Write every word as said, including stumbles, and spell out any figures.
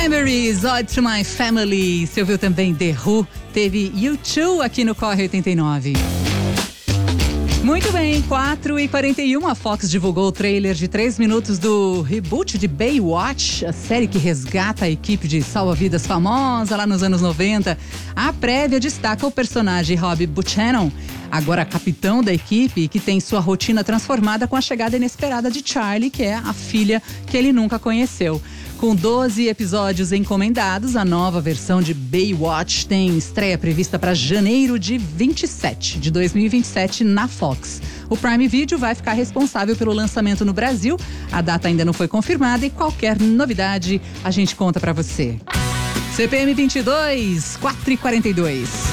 Cranberries, Ode to My Family. Você ouviu também The Who, teve U dois aqui no Corre oitenta e nove. Muito bem, quatro e quarenta e um, a Fox divulgou o trailer de três minutos do reboot de Baywatch, a série que resgata a equipe de salva-vidas famosa lá nos anos noventa. A prévia destaca o personagem Rob Buchanan, agora capitão da equipe, que tem sua rotina transformada com a chegada inesperada de Charlie, que é a filha que ele nunca conheceu. Com doze episódios encomendados, a nova versão de Baywatch tem estreia prevista para janeiro de vinte e sete, de dois mil e vinte e sete na Fox. O Prime Video vai ficar responsável pelo lançamento no Brasil. A data ainda não foi confirmada e qualquer novidade a gente conta para você. C P M vinte e dois, quatro e quarenta e dois.